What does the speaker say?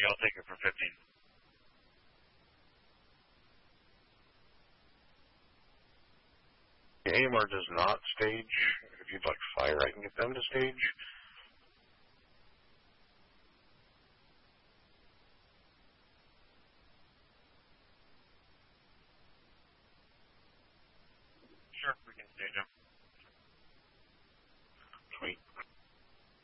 I'll take it for 15. The AMR does not stage. If you'd like fire, I can get them to stage.